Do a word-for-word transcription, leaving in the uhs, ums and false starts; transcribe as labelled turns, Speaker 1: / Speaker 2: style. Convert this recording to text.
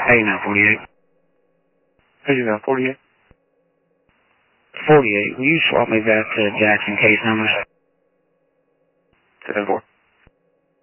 Speaker 1: How you know, forty-eight?
Speaker 2: How you know, forty-eight?
Speaker 1: forty-eight, will you swap me back to Jackson case numbers?
Speaker 2: ten four.